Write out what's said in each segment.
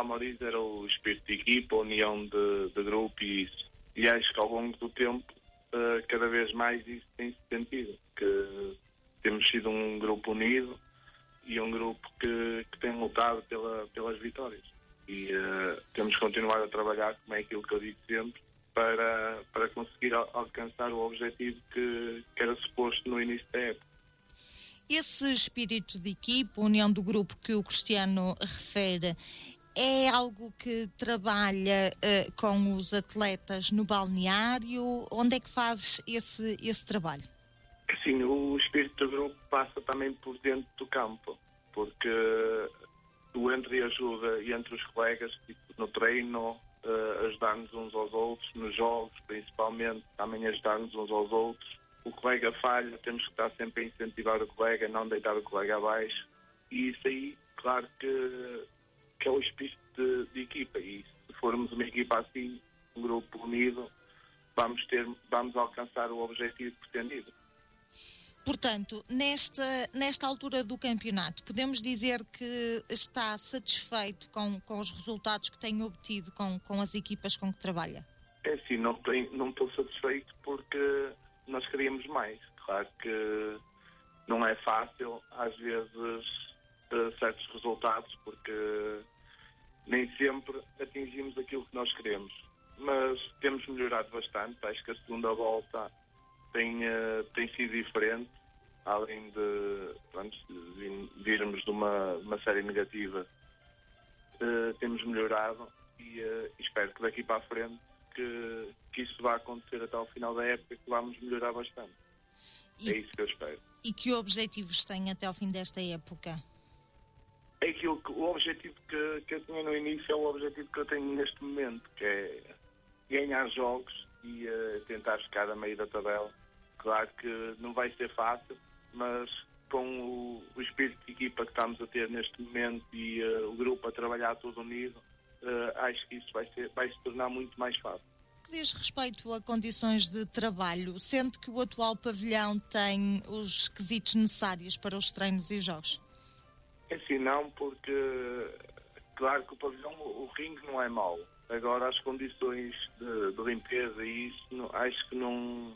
Lamoriz era o espírito de equipa, a união de grupo e isso. E acho que ao longo do tempo, cada vez mais isso tem-se sentido, que temos sido um grupo unido e um grupo que tem lutado pelas vitórias. E temos continuado a trabalhar, como é aquilo que eu digo sempre, para conseguir alcançar o objetivo que era suposto no início da época. Esse espírito de equipa, união do grupo que o Cristiano refere, é algo que trabalha com os atletas no balneário? Onde é que fazes esse trabalho? Sim, o espírito do grupo passa também por dentro do campo, porque o entre e ajuda e entre os colegas, tipo, no treino, ajudar-nos uns aos outros, nos jogos principalmente, também ajudar-nos uns aos outros. O colega falha, temos que estar sempre a incentivar o colega, não deitar o colega abaixo. E isso aí, claro que é o espírito de equipa. E se formos uma equipa assim, um grupo unido, vamos alcançar o objetivo pretendido. Portanto, nesta altura do campeonato, podemos dizer que está satisfeito com os resultados que tem obtido com as equipas com que trabalha? É assim, não estou satisfeito porque nós queríamos mais. Claro que não é fácil, às vezes, certos resultados, porque nem sempre atingimos aquilo que nós queremos. Mas temos melhorado bastante. Acho que a segunda volta tem sido diferente, além de virmos de uma série negativa. Temos melhorado e espero que daqui para a frente que isso vá acontecer até ao final da época, que vamos melhorar bastante. É isso que eu espero. E que objetivos tem até ao fim desta época? É aquilo o objetivo que eu tinha no início é o objetivo que eu tenho neste momento, que é ganhar jogos e tentar ficar a meio da tabela. Claro que não vai ser fácil, mas com o espírito de equipa que estamos a ter neste momento e o grupo a trabalhar todo unido, acho que isso vai se tornar muito mais fácil. Que diz respeito a condições de trabalho, sente que o atual pavilhão tem os requisitos necessários para os treinos e jogos? É assim, não, porque claro que o pavilhão, o ringue não é mau. Agora as condições de limpeza e isso, acho que não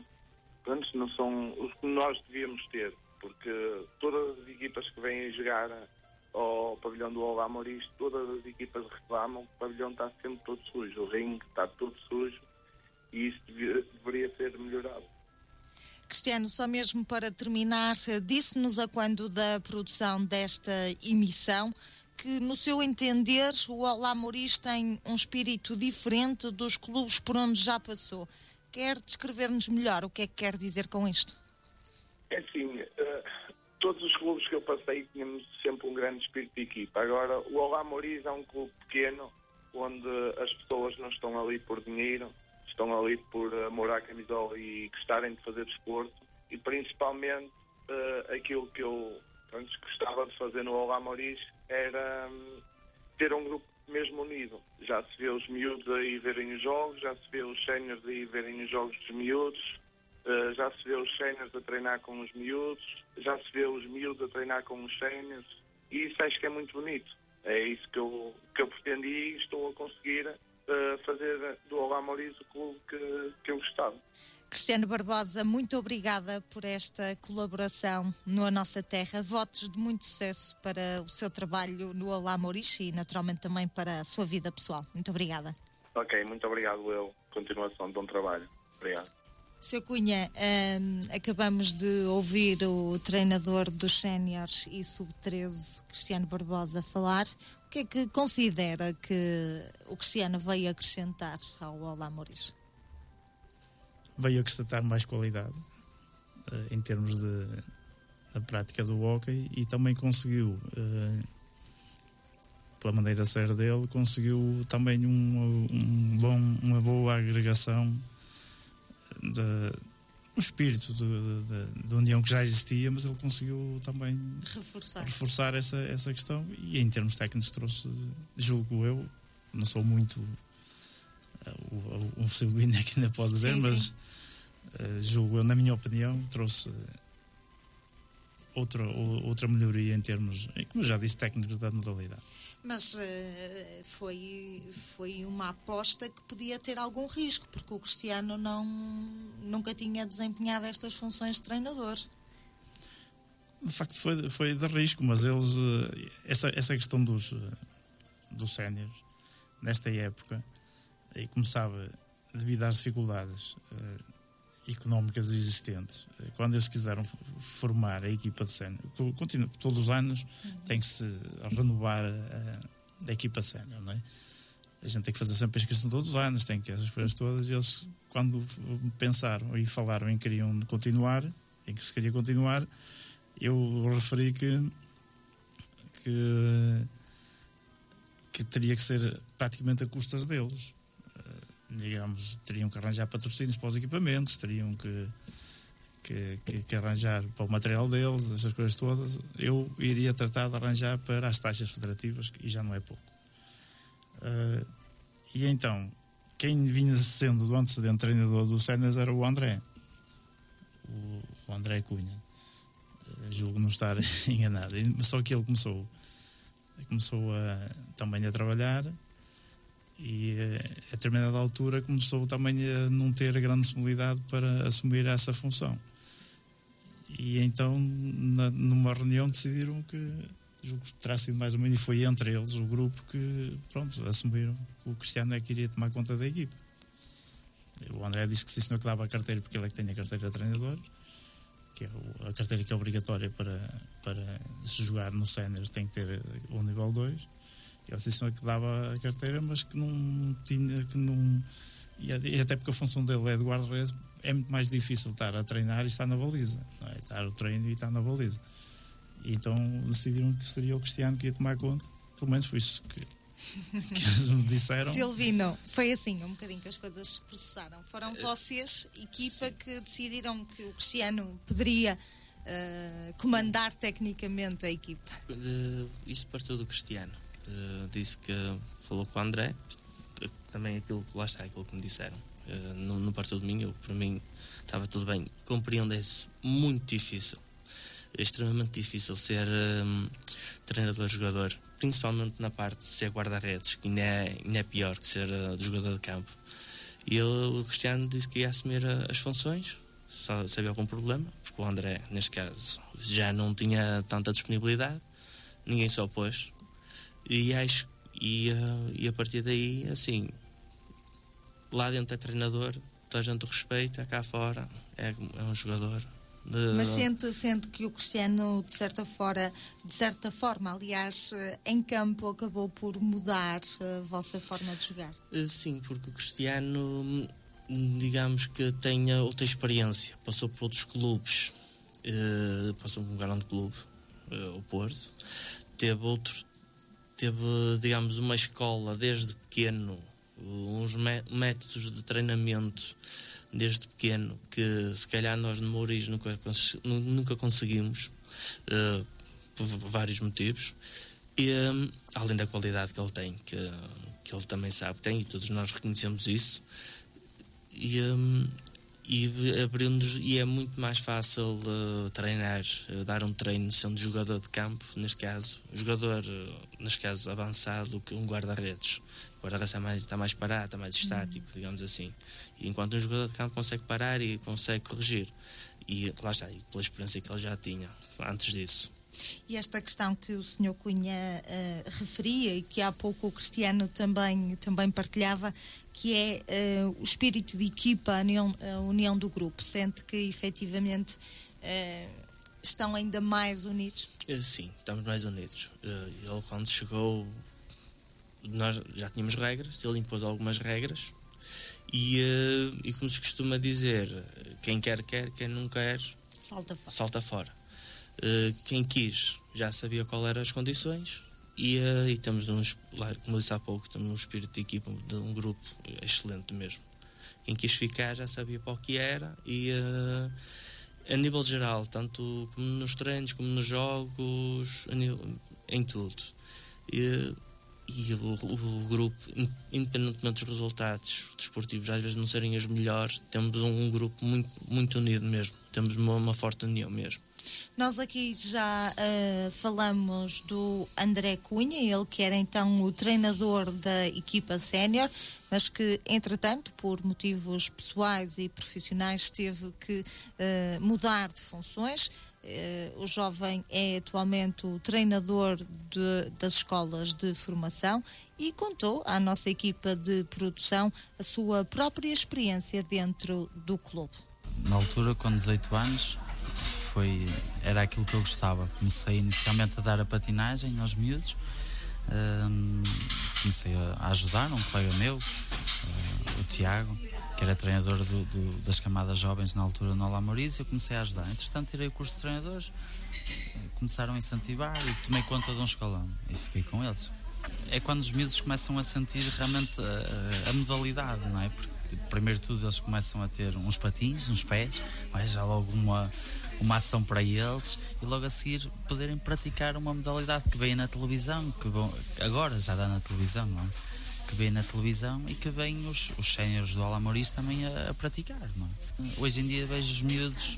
são os que nós devíamos ter, porque todas as equipas que vêm jogar ao pavilhão do Lamoriz, todas as equipas reclamam que o pavilhão está sempre todo sujo, o ringue está todo sujo e isso deveria ser melhorado. Cristiano, só mesmo para terminar, disse-nos a quando da produção desta emissão que, no seu entender, o Lamoriz tem um espírito diferente dos clubes por onde já passou. Quer descrever-nos melhor o que é que quer dizer com isto? É assim, todos os clubes que eu passei tínhamos sempre um grande espírito de equipa. Agora, o Lamoriz é um clube pequeno, onde as pessoas não estão ali por dinheiro, estão ali por amor à camisola e gostarem de fazer desporto. E principalmente aquilo que eu gostava de fazer no Lamoriz era ter um grupo mesmo unido. Já se vê os miúdos aí verem os jogos, já se vê os séniores aí verem os jogos dos miúdos, já se vê os séniores a treinar com os miúdos, já se vê os miúdos a treinar com os séniores, e isso acho que é muito bonito. É isso que eu pretendi e estou a conseguir fazer do Lamoriz o clube que eu gostava. Cristiano Barbosa, muito obrigada por esta colaboração no A Nossa Terra. Votos de muito sucesso para o seu trabalho no Lamoriz e naturalmente também para a sua vida pessoal. Muito obrigada. Ok, muito obrigado eu. Continuação de bom trabalho. Obrigado. Sr. Cunha, acabamos de ouvir o treinador dos séniores e sub-13, Cristiano Barbosa, falar. O que é que considera que o Cristiano veio acrescentar ao Lamoriz? Veio acrescentar mais qualidade em termos da prática do hóquei e também conseguiu, pela maneira a ser dele, conseguiu também uma boa agregação um espírito de união que já existia, mas ele conseguiu também reforçar essa questão e em termos técnicos trouxe, julgo eu, não sou muito um Silvino que ainda pode dizer, mas julgo eu, na minha opinião, trouxe outra melhoria em termos, como eu já disse, técnicos da modalidade. Mas foi uma aposta que podia ter algum risco, porque o Cristiano nunca tinha desempenhado estas funções de treinador. De facto foi de risco, mas eles essa questão dos séniores nesta época, e começava devido às dificuldades económicas existentes, quando eles quiseram formar a equipa de sénior, todos os anos tem que se renovar a equipa sénior, não é? A gente tem que fazer sempre a inscrição todos os anos, tem que essas coisas todas. E eles, quando pensaram e falaram em que queriam continuar, em que se queria continuar, eu referi que teria que ser praticamente a custas deles. Digamos, teriam que arranjar patrocínios para os equipamentos, teriam que arranjar para o material deles, essas coisas todas. Eu iria tratar de arranjar para as taxas federativas, e já não é pouco. E então, quem vinha sendo do antecedente treinador do Sénior era o André. O André Cunha. Julgo não estar enganado. Só que ele começou também a trabalhar, e a determinada altura começou também a não ter grande disponibilidade para assumir essa função. E então, numa reunião, decidiram que, julgo que terá sido mais ou menos, e foi entre eles o grupo que, pronto, assumiram que o Cristiano é que iria tomar conta da equipe. O André disse que sim, senhor, que dava a carteira, porque ele é que tem a carteira de treinador, que é a carteira que é obrigatória para se jogar no Sénior, tem que ter o nível 2. Ele disse que dava a carteira, mas que não tinha, e até porque a função dele é de guarda-redes, é muito mais difícil estar a treinar e estar na baliza, não é? Estar o treino e estar na baliza. E então decidiram que seria o Cristiano que ia tomar conta. Pelo menos foi isso que eles me disseram. Silvino, foi assim um bocadinho que as coisas se processaram. Foram vocês, equipa, que decidiram que o Cristiano poderia comandar tecnicamente a equipa. Isto partiu do Cristiano. Disse que falou com o André, também aquilo que me disseram. Não partiu de mim, para mim estava tudo bem. Compreendo-se muito difícil, extremamente difícil ser treinador-jogador, principalmente na parte de ser guarda-redes, que ainda é pior que ser jogador de campo. E o Cristiano disse que ia assumir as funções, só sabia algum problema, porque o André, neste caso, já não tinha tanta disponibilidade, ninguém se opôs. E a partir daí, assim, lá dentro é treinador, toda a gente o respeita, cá fora é um jogador. Mas sente que o Cristiano, de certa forma, aliás, em campo, acabou por mudar a vossa forma de jogar? Sim, porque o Cristiano, digamos que tem outra experiência, passou por outros clubes, passou por um grande clube, o Porto, teve, digamos, uma escola desde pequeno, uns métodos de treinamento desde pequeno que se calhar nós no Mouriz nunca conseguimos, por vários motivos, e além da qualidade que ele tem, que ele também sabe que tem, e todos nós reconhecemos isso, e abriu-nos, e é muito mais fácil treinar, dar um treino sendo jogador de campo, neste caso avançado, do que um guarda-redes. O guarda-redes está mais parado, está mais estático, digamos assim. E enquanto um jogador de campo consegue parar e consegue corrigir. E lá está, e pela experiência que ele já tinha antes disso. E esta questão que o Sr. Cunha referia, e que há pouco o Cristiano também partilhava, que é o espírito de equipa, a união do grupo. Sente que efetivamente estão ainda mais unidos? Sim, estamos mais unidos. Ele, quando chegou, nós já tínhamos regras, ele impôs algumas regras, e como se costuma dizer, quem quer, quem não quer, salta fora. Quem quis já sabia qual eram as condições, e temos como disse há pouco, temos um espírito de equipa, de um grupo excelente mesmo. Quem quis ficar já sabia para o que era, e a nível geral, tanto como nos treinos, como nos jogos, em tudo. E o grupo, independentemente dos resultados desportivos às vezes não serem os melhores, temos um grupo muito, muito unido mesmo, temos uma forte união mesmo. Nós aqui já falamos do André Cunha, ele que era então o treinador da equipa sénior, mas que, entretanto, por motivos pessoais e profissionais, teve que mudar de funções. O jovem é atualmente o treinador das escolas de formação e contou à nossa equipa de produção a sua própria experiência dentro do clube. Na altura, com 18 anos, era aquilo que eu gostava. Comecei inicialmente a dar a patinagem aos miúdos, comecei a ajudar um colega meu, o Tiago, que era treinador das camadas jovens na altura no Olá Moriz, e eu comecei a ajudar. Entretanto, tirei o curso de treinadores, começaram a incentivar e tomei conta de um escalão e fiquei com eles. É quando os miúdos começam a sentir realmente a modalidade, não é? Porque primeiro de tudo eles começam a ter uns patins, uns pés, mas já logo uma ação para eles, e logo a seguir poderem praticar uma modalidade que veio na televisão, agora já dá na televisão, não é? Que vem na televisão e que vêm os séniores do Olá Moriz também a praticar, não é? Hoje em dia vejo os miúdos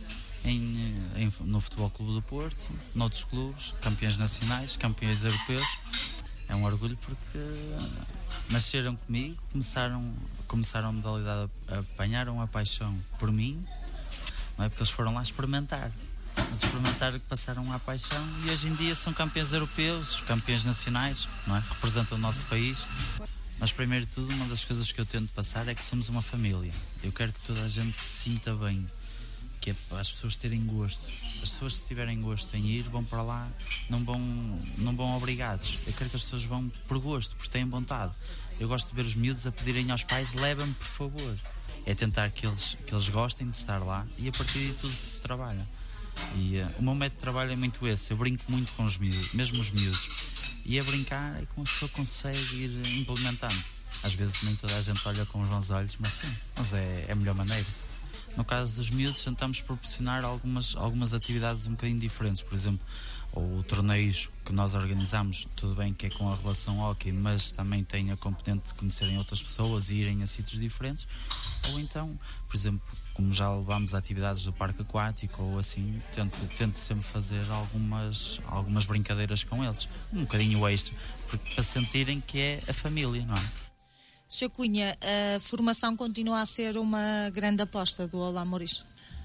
no Futebol Clube do Porto, noutros clubes, campeões nacionais, campeões europeus. É um orgulho porque nasceram comigo, começaram a modalidade, apanharam a paixão por mim, não é? Porque eles foram lá experimentar, mas experimentaram que passaram a paixão e hoje em dia são campeões europeus, campeões nacionais, não é? Representam o nosso país. Mas primeiro de tudo, uma das coisas que eu tento passar é que somos uma família. Eu quero que toda a gente se sinta bem, que é para as pessoas terem gosto. As pessoas, se tiverem gosto em ir, vão para lá, não vão obrigados. Eu quero que as pessoas vão por gosto, porque têm vontade. Eu gosto de ver os miúdos a pedirem aos pais: leva-me, por favor. É tentar que eles gostem de estar lá, e a partir de tudo se trabalha. E o meu método de trabalho é muito esse. Eu brinco muito com os miúdos, mesmo os miúdos. E a brincar é como a pessoa consegue ir implementando. Às vezes nem toda a gente olha com os bons olhos, mas sim, é a melhor maneira. No caso dos miúdos, tentamos proporcionar algumas atividades um bocadinho diferentes. Por exemplo, ou torneios que nós organizamos, tudo bem que é com a relação hockey, mas também tem a componente de conhecerem outras pessoas e irem a sítios diferentes. Ou então, por exemplo, como já levámos a atividades do parque aquático ou assim, tento sempre fazer algumas brincadeiras com eles, um bocadinho extra, para sentirem que é a família, não é? Sr. Cunha, a formação continua a ser uma grande aposta do Olá Moriz?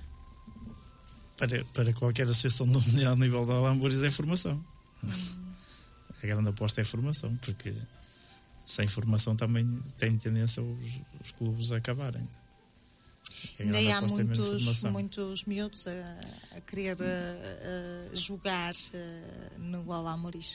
Para qualquer associação do nível do Olá Moriz é formação. A grande aposta é formação, porque sem formação também tem tendência os clubes a acabarem. Ainda há muitos miúdos a querer jogar no Olá Moriz.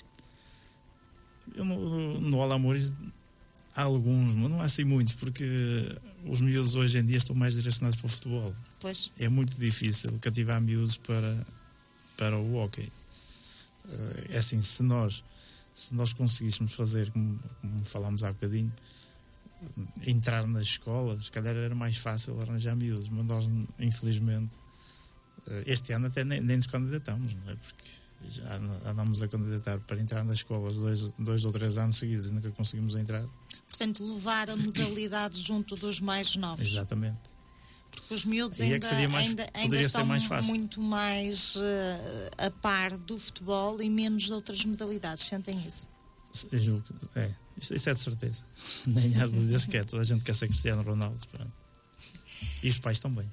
No Olá Moriz há alguns, mas não há assim muitos, porque os miúdos hoje em dia estão mais direcionados para o futebol. Pois. É muito difícil cativar miúdos para o hóquei. É assim, se nós conseguíssemos fazer, como falámos há bocadinho, entrar nas escolas, se calhar era mais fácil arranjar miúdos, mas nós, infelizmente, este ano até nem nos candidatamos, não é? Porque já andamos a candidatar para entrar nas escolas 2 ou 3 anos seguidos e nunca conseguimos entrar. Portanto, levar a modalidade junto dos mais novos. Exatamente. Porque os miúdos ainda estão muito mais a par do futebol e menos de outras modalidades. Sentem isso? Eu julgo que isso é de certeza. Nem há dúvidas que é. Toda a gente quer ser Cristiano Ronaldo. Pronto. E os pais também.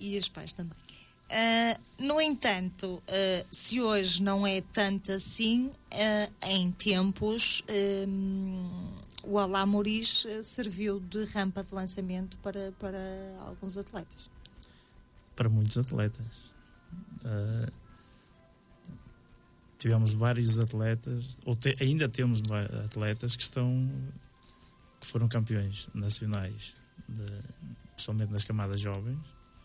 No entanto, se hoje não é tanto assim, em tempos o Olá Moriz serviu de rampa de lançamento para alguns atletas. Para muitos atletas. Tivemos vários atletas, ainda temos atletas que foram campeões nacionais, principalmente nas camadas jovens.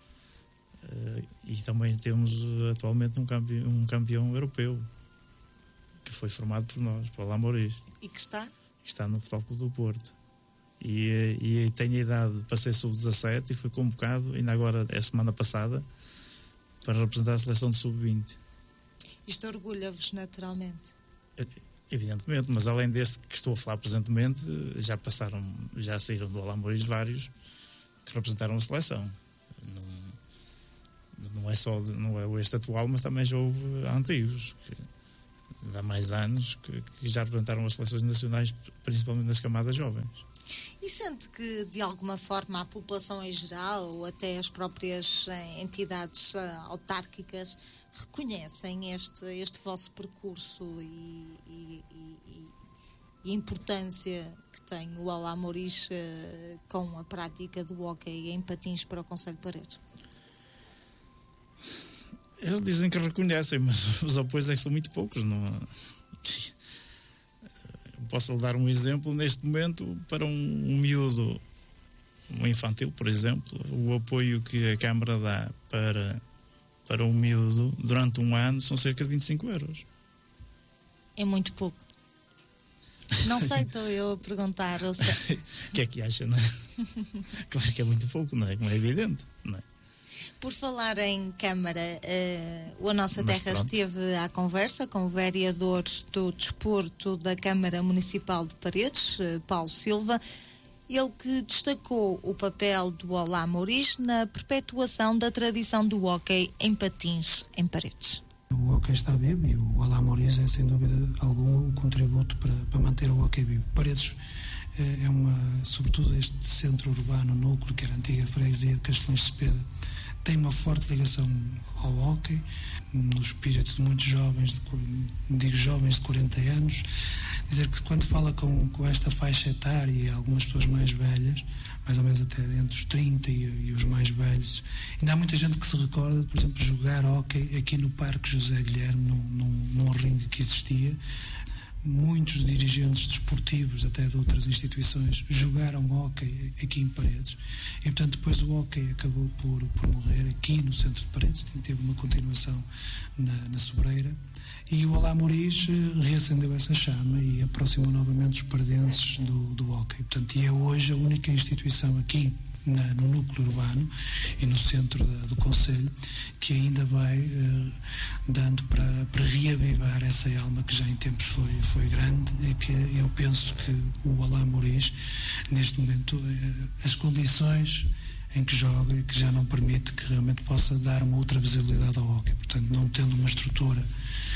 E também temos atualmente um campeão europeu que foi formado por nós, para o Olá Moriz. E que está? Está no Futebol Clube do Porto. E tem a idade para ser sub-17 e foi convocado, ainda agora, a semana passada, para representar a seleção de sub-20. Isto orgulha-vos naturalmente? Evidentemente, mas além deste que estou a falar presentemente, já saíram do Olá Moriz vários que representaram a seleção. Não não é este atual, mas também já houve antigos, que há mais anos, que já representaram as seleções nacionais, principalmente nas camadas jovens. E sente que, de alguma forma, a população em geral, ou até as próprias entidades autárquicas, reconhecem este vosso percurso e a importância que tem o Olá Moris com a prática do hóquei em patins para o Concelho de Paredes? Eles dizem que reconhecem, mas os apoios é que são muito poucos. Posso lhe dar um exemplo neste momento para um miúdo, um infantil, por exemplo, o apoio que a Câmara dá para um miúdo durante um ano são cerca de 25 euros. É muito pouco. Não sei, estou eu a perguntar. O que é que acha, não é? Claro que é muito pouco, não é? Como é evidente, não é? Por falar em Câmara, a Nossa Terra esteve à conversa com o vereador do Desporto da Câmara Municipal de Paredes, Paulo Silva, ele que destacou o papel do Olá Moris na perpetuação da tradição do hóquei em patins em Paredes. O hóquei está vivo e o Olá Moris é sem dúvida algum contributo para manter o hóquei vivo. Paredes sobretudo este centro urbano, núcleo, que era a antiga freguesia de Castelões de Cepeda, tem uma forte ligação ao hóquei, no espírito de muitos jovens, jovens de 40 anos, dizer que quando fala com esta faixa etária e algumas pessoas mais velhas, mais ou menos até entre os 30 e os mais velhos, ainda há muita gente que se recorda, por exemplo, jogar hóquei aqui no Parque José Guilherme, num ringue que existia. Muitos dirigentes desportivos, até de outras instituições, jogaram hóquei aqui em Paredes e, portanto, depois o hóquei acabou por morrer aqui no centro de Paredes, teve uma continuação na Sobreira, e o Olá Moris reacendeu essa chama e aproximou novamente os paredenses do hóquei. Portanto, e é hoje a única instituição aqui no núcleo urbano e no centro do Concelho que ainda vai dando para reavivar essa alma que já em tempos foi grande e que eu penso que o Olá Moris, neste momento, as condições em que joga e que já não permite que realmente possa dar uma outra visibilidade ao hóquei. Portanto, não tendo uma estrutura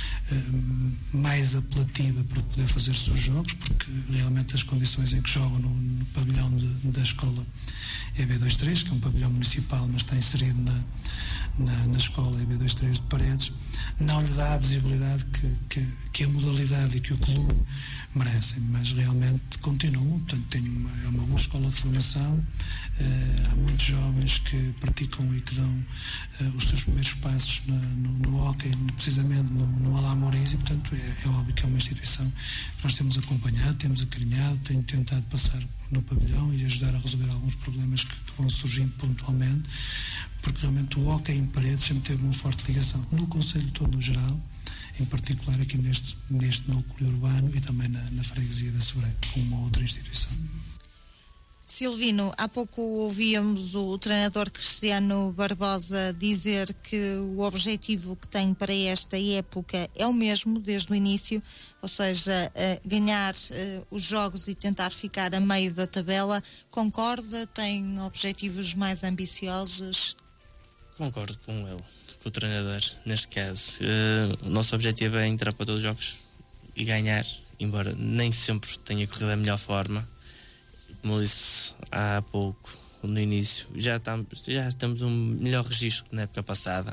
mais apelativa para poder fazer os seus jogos, porque realmente as condições em que jogam no pavilhão da escola EB23, que é um pavilhão municipal, mas está inserido na escola EB23 de Paredes, não lhe dá a visibilidade que a modalidade e que o clube merecem, mas realmente continuam. Portanto, é uma boa escola de formação, há muitos jovens que praticam e que dão os seus primeiros passos no hóquei, precisamente no Olá Moris, e portanto é óbvio que é uma instituição que nós temos acompanhado, temos acarinhado, tenho tentado passar no pavilhão e ajudar a resolver alguns problemas que vão surgindo pontualmente, porque realmente o hóquei em Paredes sempre teve uma forte ligação no Concelho todo no geral, em particular aqui neste núcleo urbano e também na freguesia da Sobreira, com uma outra instituição. Silvino, há pouco ouvíamos o treinador Cristiano Barbosa dizer que o objetivo que tem para esta época é o mesmo desde o início, ou seja, ganhar os jogos e tentar ficar a meio da tabela. Concorda? Tem objetivos mais ambiciosos? Concordo com ele, com o treinador, neste caso. O nosso objetivo é entrar para todos os jogos e ganhar, embora nem sempre tenha corrido da melhor forma. Como eu disse há pouco, no início, já temos um melhor registro que na época passada.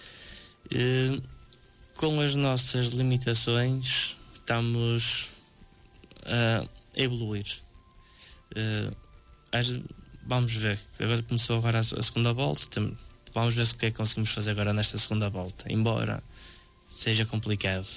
Com as nossas limitações, estamos a evoluir. Vamos ver, agora começou a segunda volta, vamos ver o que é que conseguimos fazer agora nesta segunda volta, embora seja complicado,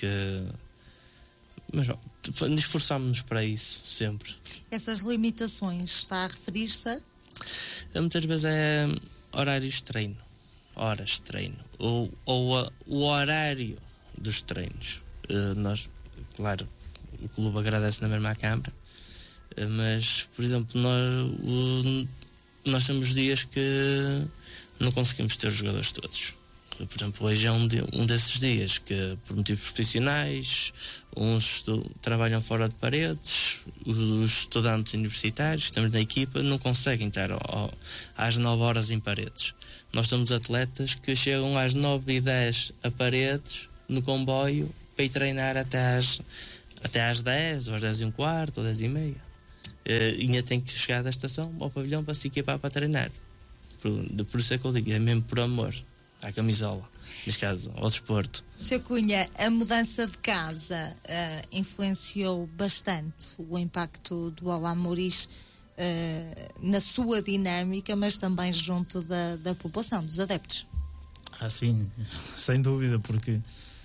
mas esforçamos-nos para isso sempre. Essas limitações está a referir-se a? Muitas vezes é horários de treino, horas de treino, ou o horário dos treinos. Nós, claro, o clube agradece na mesma à Câmara, mas, por exemplo, nós temos dias que não conseguimos ter os jogadores todos. Por exemplo, hoje é um desses dias que, por motivos profissionais, uns trabalham fora de paredes, os estudantes universitários que estamos na equipa não conseguem estar às 9 horas em paredes. Nós temos atletas que chegam às 9h10 a paredes, no comboio, para ir treinar até às 10, ou às 10h15, ou 10h30. E ainda tem que chegar da estação ao pavilhão para se equipar para treinar. Por isso é que eu digo, é mesmo por amor à camisola, neste caso, ao desporto. Sr. Cunha, a mudança de casa influenciou bastante o impacto do Olá Moris na sua dinâmica, mas também junto da população, dos adeptos. Sim, sem dúvida, porque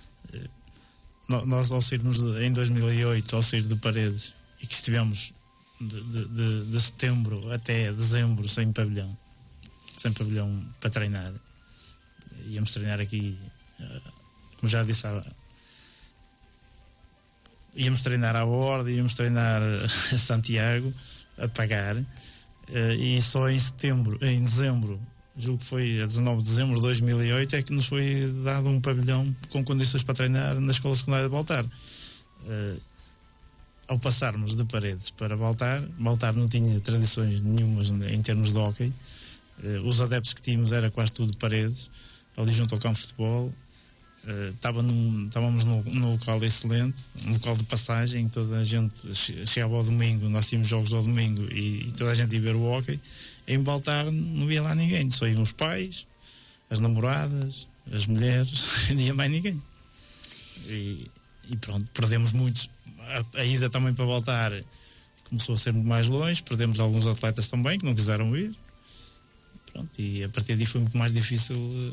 nós ao sairmos em 2008, ao sair de Paredes, e que estivemos de setembro até dezembro sem pavilhão para treinar, íamos treinar aqui, como já disse, íamos treinar à Borda, íamos treinar a Santiago, a pagar, e só em dezembro, julgo que foi a 19 de dezembro de 2008, é que nos foi dado um pavilhão com condições para treinar na Escola Secundária de Baltar. Ao passarmos de Paredes para Baltar não tinha tradições nenhumas em termos de hóquei. Os adeptos que tínhamos era quase tudo Paredes, ali junto ao campo de futebol. Estávamos num local excelente, um local de passagem, toda a gente chegava ao domingo, nós tínhamos jogos ao domingo e toda a gente ia ver o hóquei. Em Baltar não ia lá ninguém, só iam os pais, as namoradas, as mulheres, não ia mais ninguém. E pronto, perdemos muitos. A ida também para Baltar começou a ser muito mais longe, perdemos alguns atletas também que não quiseram ir. Pronto, e a partir daí foi muito mais difícil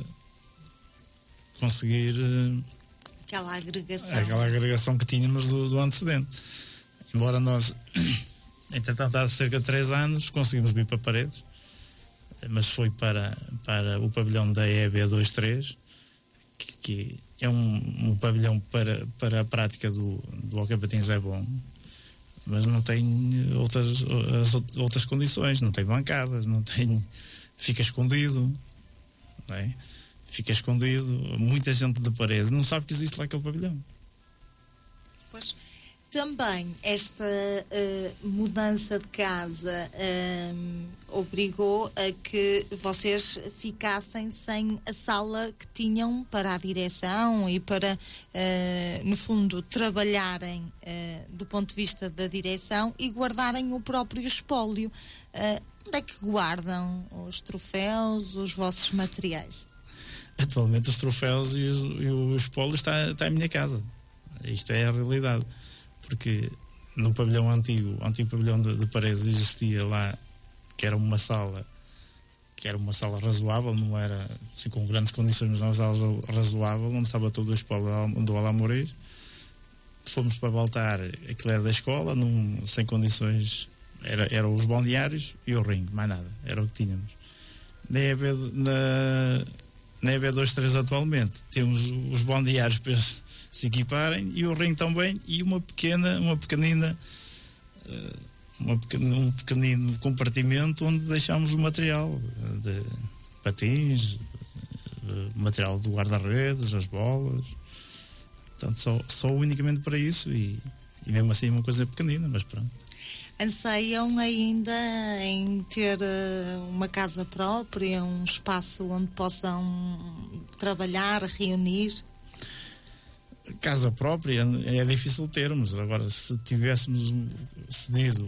conseguir aquela agregação que tínhamos do antecedente. Embora nós, entretanto, há cerca de 3 anos conseguimos vir para Paredes, mas foi para o pavilhão da EB23, que é um pavilhão para a prática do hóquei patins, é bom, mas não tem outras condições, não tem bancadas, fica escondido, não é? Fica escondido, muita gente de Paredes não sabe que existe lá aquele pavilhão. Pois, também esta mudança de casa obrigou a que vocês ficassem sem a sala que tinham para a direção e para, no fundo, trabalharem do ponto de vista da direção e guardarem o próprio espólio. Onde é que guardam os troféus, os vossos materiais? Atualmente os troféus e o espólio está em minha casa. Isto é a realidade. Porque no pavilhão antigo pavilhão de Paredes, existia lá, que era uma sala razoável, não era assim com grandes condições, mas uma sala razoável, onde estava todo o espólio do Olá Moris. Fomos para Baltar, aquilo era da escola, sem condições, eram os balneários e o ringue, mais nada, era o que tínhamos. Na EB23 atualmente temos os balneários para se equiparem e o ringue também, e um pequenino compartimento onde deixamos o material de patins, material do guarda-redes, as bolas. Portanto, só unicamente para isso, e mesmo assim uma coisa pequenina, mas pronto. Anseiam ainda em ter uma casa própria, um espaço onde possam trabalhar, reunir? Casa própria é difícil termos. Agora, se tivéssemos cedido,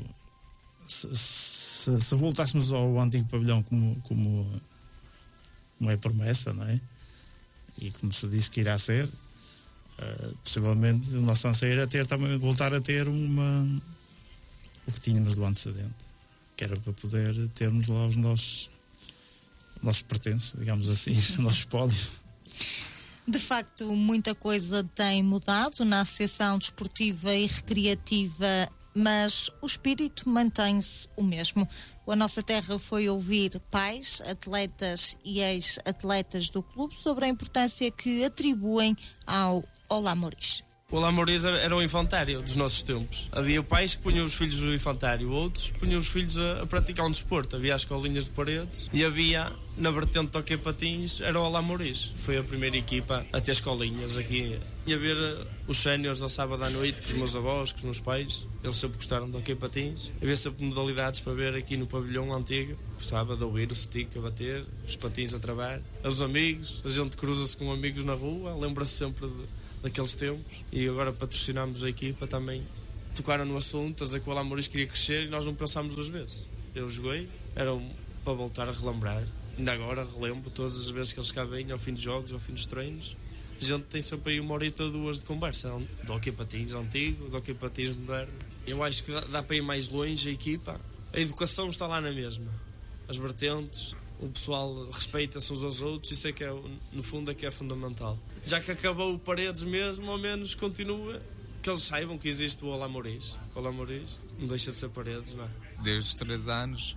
se voltássemos ao antigo pavilhão como é promessa, não é? E como se disse que irá ser, possivelmente o nosso anseio era voltar a ter o que tínhamos do antecedente, que era para poder termos lá os nossos pertences, digamos assim, o nosso espólio. De facto, muita coisa tem mudado na Associação Desportiva e Recreativa, mas o espírito mantém-se o mesmo. A Nossa Terra foi ouvir pais, atletas e ex-atletas do clube sobre a importância que atribuem ao Olá Moris. O Alamoriz era o infantário dos nossos tempos. Havia pais que punham os filhos no infantário, outros punham os filhos a praticar um desporto. Havia as escolinhas de paredes e havia, na vertente de hockey patins, era o Alamoriz. Foi a primeira equipa a ter escolinhas aqui. E a ver os séniores ao sábado à noite, com os meus avós, com os meus pais. Eles sempre gostaram de hockey patins. Havia sempre modalidades para ver aqui no pavilhão antigo. Gostava de ouvir o stick a bater, os patins a travar. Os amigos, a gente cruza-se com amigos na rua, lembra-se sempre daqueles tempos. E agora patrocinámos a equipa também. Tocaram no assunto, a dizer que o Alamoriz queria crescer e nós não pensámos duas vezes. Eu joguei, era para voltar a relembrar. Ainda agora relembro todas as vezes que eles cá vêm, ao fim dos jogos, ao fim dos treinos. A gente tem sempre aí 1 ou 2 de conversa, do hockey patins antigo, do hockey patins moderno. Eu acho que dá para ir mais longe a equipa. A educação está lá na mesma. As vertentes, o pessoal respeita-se uns aos outros, isso é que é, no fundo, é que é fundamental. Já que acabou o Paredes mesmo, ao menos continua, que eles saibam que existe o Alamoriz. O Alamoriz não deixa de ser Paredes, não é? Desde os 3 anos,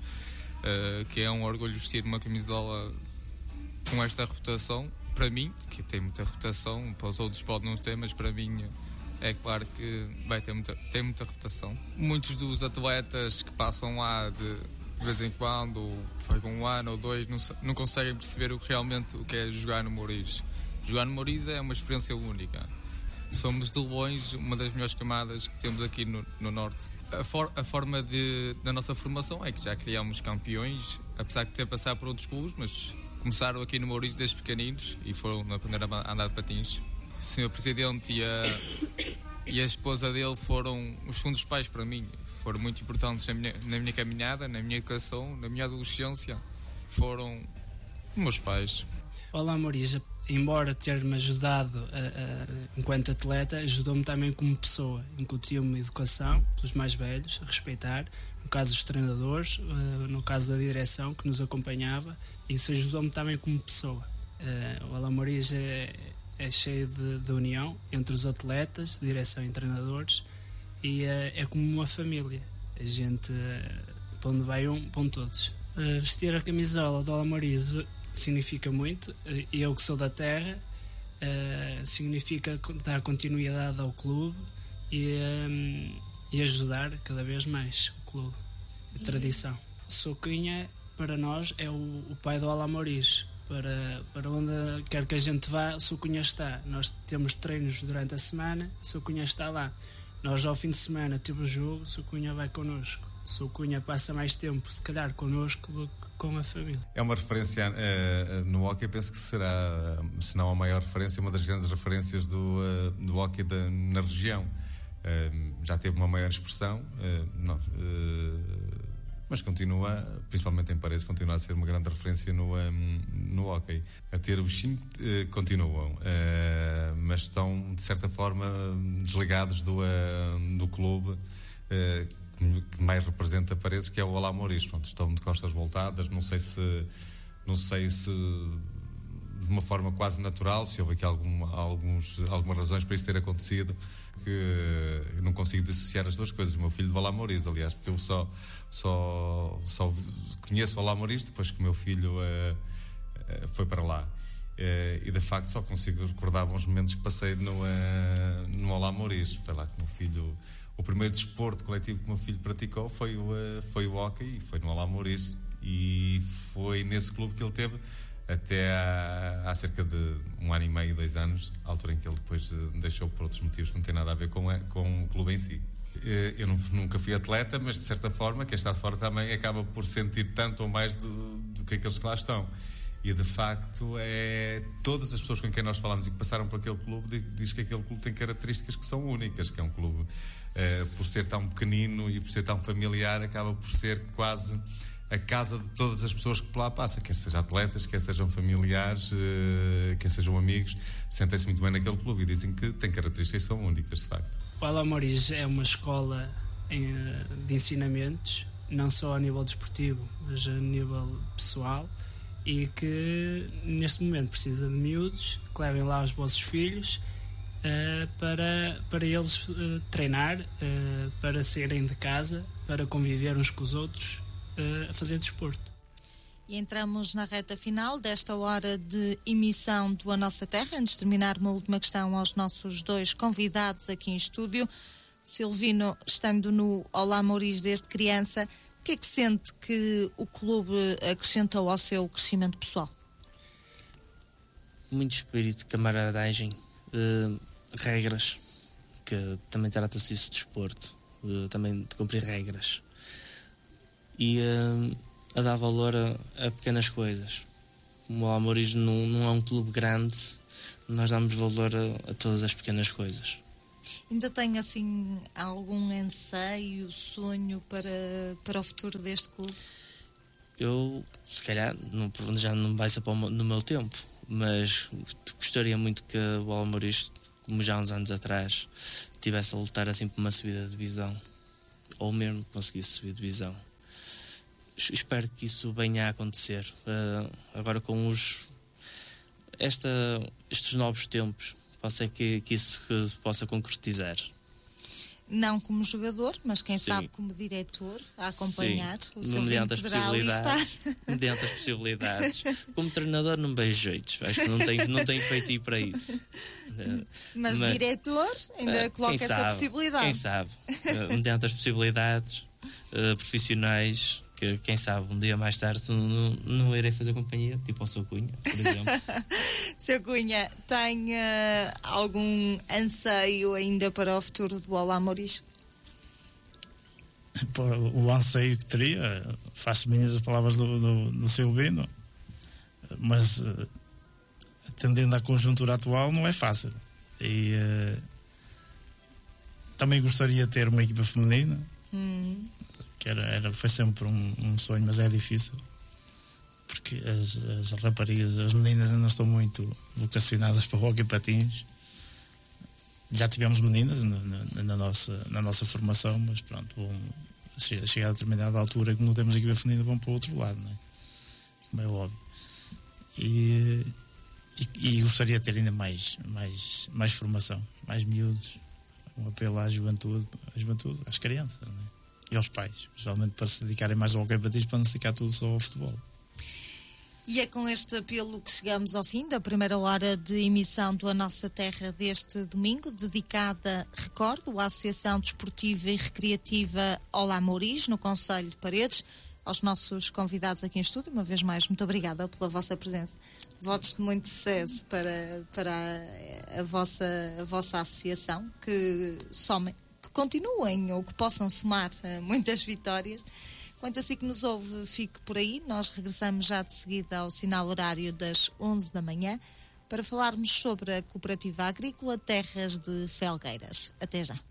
que é um orgulho vestir uma camisola com esta reputação. Para mim, que tem muita reputação, para os outros pode não ter, mas para mim é claro que tem muita reputação. Muitos dos atletas que passam lá de vez em quando, foi com 1 ano ou 2, não conseguem perceber realmente o que é jogar no Mouriz. Jogar no Mouriz é uma experiência única. Somos de longe uma das melhores camadas que temos aqui no Norte. A forma da nossa formação é que já criámos campeões, apesar de ter passado por outros clubes, mas começaram aqui no Mouriz desde pequeninos e foram aprender a andar de patins. O Sr. Presidente e a esposa dele foram os segundos pais para mim. Foram muito importantes na minha caminhada, na minha educação, na minha adolescência. Foram meus pais. O Alamoriz, embora ter-me ajudado enquanto atleta, ajudou-me também como pessoa. Incutiu-me educação pelos mais velhos, a respeitar. No caso dos treinadores, no caso da direção que nos acompanhava. Isso ajudou-me também como pessoa. O Alamoriz é cheio de união entre os atletas, direção e treinadores, e é como uma família. A gente, para onde vai um, vão todos. Vestir a camisola do Alamoriz significa muito. Eu que sou da terra, significa dar continuidade ao clube e ajudar cada vez mais o clube. A tradição. Souquinha, para nós, é o pai do Alamoriz. Para onde quer que a gente vá, o Souquinha está. Nós temos treinos durante a semana, o Souquinha está lá. Nós, ao fim de semana, temos o jogo, o Souquinha vai connosco. O Souquinha passa mais tempo, se calhar, connosco do que com a família. É uma referência no hóquei, penso que será, se não a maior referência, uma das grandes referências do hóquei na região. Já teve uma maior expressão, mas continua, principalmente em Paredes, continua a ser uma grande referência no hóquei. A ter os 5 continuam, mas estão, de certa forma, desligados do clube que mais representa Paredes, que é o Alamoriz. Estão de costas voltadas, não sei se de uma forma quase natural, se houve aqui algumas razões para isso ter acontecido, que eu não consigo dissociar as duas coisas. O meu filho do Alamoriz, aliás, porque eu só conheço o Alamoriz depois que o meu filho foi para lá. E de facto só consigo recordar bons momentos que passei no Alamoriz. Foi lá que o meu filho, o primeiro desporto coletivo que o meu filho praticou foi o hóquei, e foi no Alamoriz, e foi nesse clube que ele teve até há cerca de 1 ano e meio, 2 anos, a altura em que ele depois deixou por outros motivos que não tem nada a ver com o clube em si. Eu nunca fui atleta, mas de certa forma quem está de fora também acaba por sentir tanto ou mais do que aqueles que lá estão. E de facto todas as pessoas com quem nós falamos e que passaram por aquele clube diz que aquele clube tem características que são únicas, que é um clube, por ser tão pequenino e por ser tão familiar, acaba por ser quase a casa de todas as pessoas que por lá passam, quer sejam atletas, quer sejam familiares, quer sejam amigos, sentem-se muito bem naquele clube e dizem que tem características que são únicas, de facto. O Alamoriz é uma escola de ensinamentos, não só a nível desportivo, mas a nível pessoal, e que neste momento precisa de miúdos que levem lá os vossos filhos para eles treinar, para saírem de casa, para conviver uns com os outros, a fazer desporto. E entramos na reta final desta hora de emissão do A Nossa Terra. Antes de terminar, uma última questão aos nossos 2 convidados aqui em estúdio. Silvino, estando no Olá Mouriz desde criança, o que é que sente que o clube acrescentou ao seu crescimento pessoal? Muito espírito de camaradagem, regras, que também trata-se disso de desporto, também de cumprir regras. E a dar valor a pequenas coisas. Como o Amoris não é um clube grande, nós damos valor a todas as pequenas coisas. Ainda tem assim algum anseio, sonho para o futuro deste clube? Eu, se calhar, já não vai ser no meu tempo, mas gostaria muito que o Amoris, como já há uns anos atrás, estivesse a lutar assim por uma subida de divisão, ou mesmo conseguisse subir de divisão. Espero que isso venha a acontecer. Agora com estes novos tempos, pode ser que isso se possa concretizar. Não como jogador, mas quem Sim. sabe como diretor, a acompanhar. Sim. O seu Mediante filho poderá ali estar. Mediante as possibilidades. Como treinador não vejo jeitos, acho que não tenho feito ir para isso. Mas diretor ainda coloca essa sabe, possibilidade. Quem sabe, mediante as possibilidades profissionais, que quem sabe um dia mais tarde não irei fazer companhia, tipo ao Sr. Cunha, por exemplo. Sr. Cunha, tem algum anseio ainda para o futuro do Olá Mouriz? O anseio que teria, faço minhas as palavras do Silvino, mas atendendo à conjuntura atual não é fácil. E também gostaria de ter uma equipa feminina, que foi sempre um sonho, mas é difícil, porque as raparigas, as meninas ainda estão muito vocacionadas para o hóquei patins. Já tivemos meninas na nossa formação, mas pronto, chega a determinada altura que não temos equipa feminina, vão para o outro lado, não é? Como é óbvio. E gostaria de ter ainda mais formação, mais miúdos, um apelo à juventude, às crianças, não é? E aos pais, especialmente para se dedicarem mais ao hóquei patins, para não se dedicar tudo só ao futebol. E é com este apelo que chegamos ao fim da primeira hora de emissão do A Nossa Terra deste domingo, dedicada, recordo, à Associação Desportiva e Recreativa Olá Mouriz, no Concelho de Paredes. Aos nossos convidados aqui em estúdio, uma vez mais, muito obrigada pela vossa presença. Votos de muito sucesso para a vossa associação, que continuem ou que possam somar muitas vitórias. Quanto a si que nos ouve, fique por aí. Nós regressamos já de seguida ao sinal horário das 11 da manhã para falarmos sobre a Cooperativa Agrícola Terras de Felgueiras. Até já.